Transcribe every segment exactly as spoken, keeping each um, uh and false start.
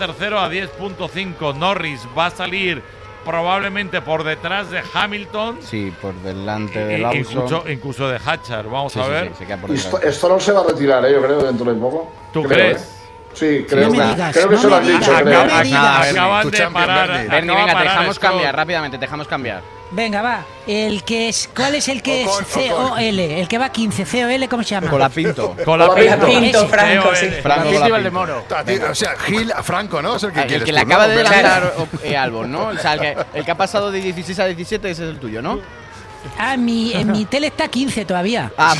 tercero a diez punto cinco. Norris va a salir probablemente por detrás de Hamilton. Sí, por delante de e, Lawson. Incluso, incluso de Hatchar. Vamos sí, a sí, ver. Sí, se queda por esto, esto no se va a retirar, ¿eh? Yo creo, dentro de poco. ¿Tú creo, crees? ¿eh? Sí, creo, no que, digas, creo que no se lo han me dicho. digas, Creo. no me digas. Acaban Bernie, de tu champion, parar. Bernie. Bernie, acaba venga, te parar dejamos Stroll. cambiar rápidamente, te dejamos cambiar. Venga, va. El que es, ¿cuál es el que Ocon, es C O L? El que va quince, C O L, ¿cómo se llama? Colapinto. Colapinto. Pinto, Franco, sí. Franco Colapinto. A ti, o sea, Gil a Franco, ¿no? Es el que, Ah, el quieres que tú, le ¿no? acaba de Bernie. adelantar eh, Albon, ¿no? O sea, el que, el que ha pasado de dieciséis a diecisiete ese es el tuyo, ¿no? Ah, mi, en mi tele está quince todavía. Ah,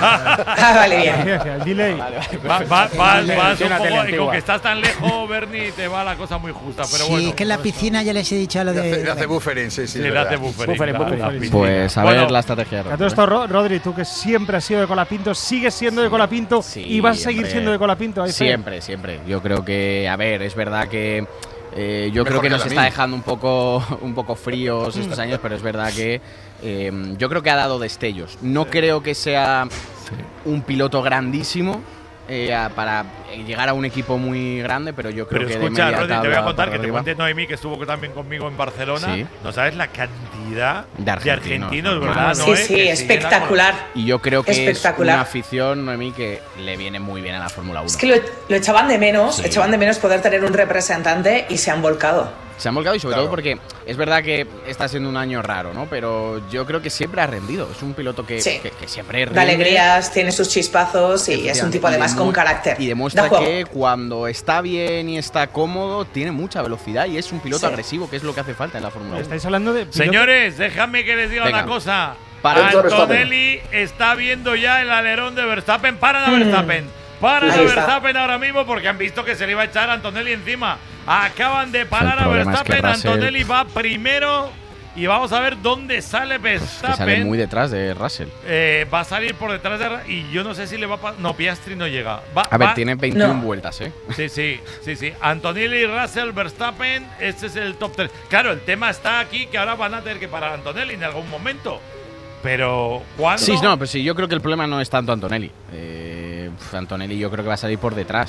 Ah, vale, bien. El delay. vale, vale. Va, va, va, vas un Una tele poco, y antigua. con que estás tan lejos, Bernie, te va la cosa muy justa. Pero sí, bueno, es que en la piscina ya les he dicho lo Le hace, de. le hace buffering, sí, sí. sí, es le verdad. hace buffering. Buffering, la- buffering. la piscina. Pues a Bueno, ver la estrategia. A todo esto, Ro- Rodri, tú que siempre has sido de Colapinto, sigues siendo de Colapinto Sí, y vas a seguir hombre. siendo de Colapinto. ¿hay fe? Siempre, siempre. Yo creo que, a ver, es verdad que eh, yo Mejor creo que que nos la está mía. dejando un poco, un poco fríos estos años, pero es verdad que eh, yo creo que ha dado destellos. No creo que sea un piloto grandísimo eh, a- para llegar a un equipo muy grande, pero yo creo Pero que escucha, de media Rodri, te voy a tabla contar para que te arriba. conté Noemí, que estuvo también conmigo en Barcelona. Sí. No sabes la cantidad De de argentinos, argentinos, ¿no? ¿verdad? Sí, Noé? sí, Que siguen espectacular. Y yo creo que es Espectacular. una afición, Noemí, que le viene muy bien a la Fórmula uno. Es que lo, lo echaban de menos, Sí. echaban de menos poder tener un representante y se han volcado. Se han volcado y sobre Claro. todo porque es verdad que está siendo un año raro, ¿no? Pero yo creo que siempre ha rendido. Es un piloto que, Sí. que, que siempre rinde. Da alegrías, tiene sus chispazos y es un tipo Y además demu- con carácter. Y demuestra Da juego. que cuando está bien y está cómodo, tiene mucha velocidad y es un piloto Sí. agresivo, que es lo que hace falta en la Fórmula uno. Estáis hablando de. piloto- Señores, déjame que les diga Venga. una cosa. Para Antonelli está viendo ya el alerón de Verstappen. Paran a Verstappen. Paran Ahí a está. Verstappen ahora mismo porque han visto que se le iba a echar a Antonelli encima. Acaban de parar a problema es que Verstappen. Russell- Antonelli va primero. Y vamos a ver dónde sale Que sale Verstappen. muy detrás de Russell. Eh, va a salir por detrás de. Y yo no sé si le va a. pa- No, Piastri no llega. Va, A ver, va- tiene veintiuna No. vueltas, ¿eh? Sí, sí, sí, sí. Antonelli, Russell, Verstappen, este es el top tres. Claro, el tema está aquí que ahora van a tener que parar a Antonelli en algún momento. Pero, ¿cuándo? Sí, no, pues sí, yo creo que el problema no es tanto Antonelli. Eh, pf, Antonelli yo creo que va a salir por detrás.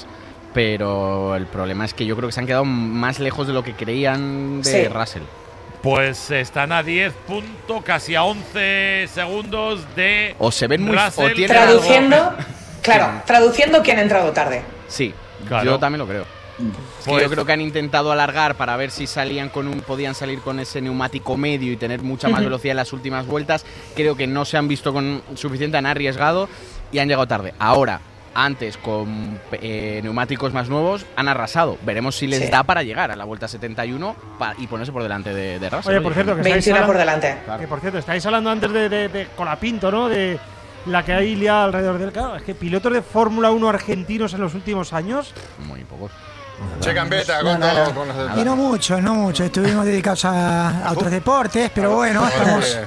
Pero el problema es que yo creo que se han quedado más lejos de lo que creían de Sí. Russell. Pues están a diez puntos, casi a once segundos de. O se ven muy- o Russell. tienen Traduciendo, claro, traduciendo quién ha entrado tarde. Sí, Claro. yo también lo creo. Es que Pues- yo creo que han intentado alargar para ver si salían con un, podían salir con ese neumático medio y tener mucha más Ujú. velocidad en las últimas vueltas. Creo que no se han visto con suficiente, han arriesgado y han llegado tarde. Ahora, antes con eh, neumáticos más nuevos, han arrasado. Veremos si les Sí. da para llegar a la vuelta setenta y uno pa- y ponerse por delante de, de Russell. Oye, por cierto, que estáis veintiuno hablando, por delante. que por cierto, estáis hablando antes de, de, de Colapinto, ¿no? De la que hay liada alrededor del. Claro, es que pilotos de Fórmula uno argentinos en los últimos años. Muy pocos. Che Gambetta, No, con no, todo, no. con los Y no mucho, no mucho. Estuvimos dedicados a, a otros deportes, pero bueno, estamos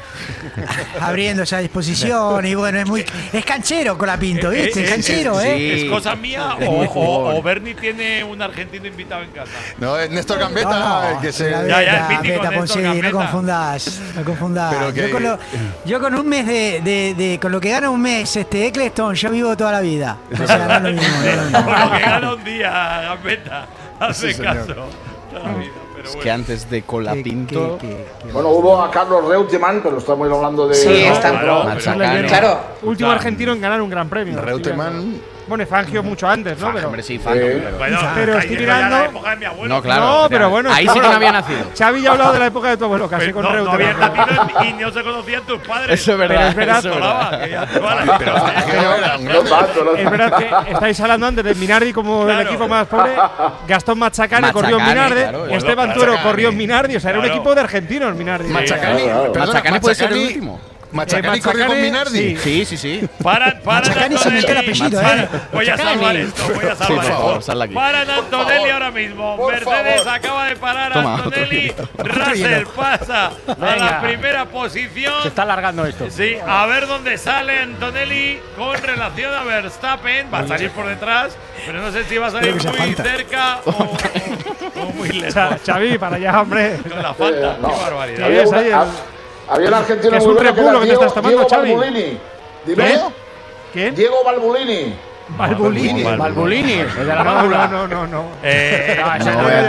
abriendo esa disposición. Y bueno, es muy. Es canchero Colapinto, ¿viste? Eh, Es eh, canchero, sí, ¿eh? sí. ¿Es cosa mía Es o, muy o, jugón. o Bernie tiene un argentino invitado en casa? No, es Néstor Gambetta, No, no, el que se. la Ya, ya, el Beta, mítico Beta, Néstor pues sí, Gambetta. no confundas, no confundas. Pero que- yo, con lo, yo con un mes de, de, de- con lo que gana un mes este Eccleston, yo vivo toda la vida. O sea, no es lo mismo, no es lo mismo. Por lo que gana un día, Gambetta. Hace Sí, señor. caso. Toda la vida, pero Es bueno. que antes de Colapinto. Qué- qué- qué- Bueno, hubo a Carlos Reutemann, pero estamos hablando de. Sí, ¿no? está- Claro, Machacar. Claro. Último Claro. argentino en ganar un gran premio. Reutemann. Bueno, y Fangio mucho antes, ¿no? Pero, Hombre, sí, Fangio, Eh, pero- Bueno, Pero está estoy yendo ya mirando- la época de mi abuelo. No, claro. No, o sea, pero bueno, ahí está- sí que no había nacido. Xavi ya ha hablado de la época de tu abuelo, casi Pero con no, no Reutemann. había nacido y no se conocían tus padres. Eso es verdad. Pero es verdad, eso es Colaba, verdad. que ya te vale. Pero es que no era un No tanto, no Es verdad que estáis hablando antes de Minardi como Claro. el equipo más pobre. Gastón Machacane, Machacane, corrió en Minardi. claro, bueno, Esteban claro, Tuero Machacane. corrió en Minardi. O sea, era un Claro. equipo de argentinos, Minardi. Machacani. Claro, perdona, Machacani puede ser el Machacani- último. Machacani Eh, corrió con Machacane, Minardi. sí. Sí, sí, sí. Paran, paran Machacani se inventó el apellido, Para- ¿eh? Voy a salvar esto, voy a Sí, salvar por esto. favor, sal de aquí. Paran a Antonelli ahora mismo. por Mercedes favor. acaba de parar a Toma, otro Antonelli. hielo. Russell pasa a la Venga. primera posición. Se está alargando esto. Sí, a ver dónde sale Antonelli con relación a Verstappen. Va a salir por detrás, pero no sé si va a salir Creo que se muy falta. cerca o, o- o muy lejos. Cha- Xavi, para allá, hombre. Con la falta, Eh, no. qué barbaridad. Había, Es una- ahí el- ha- había un argentino que es muy un bueno que repulo era que te Diego, estás tomando, Diego Xavi. Balbulini. Dime. ¿Qué? ¿Quién? Diego Balbulini. Balbulini. Balbulini. Balbulini, el de la No, válvula. no, no, no. no. Eh, No, ese no, no eh, es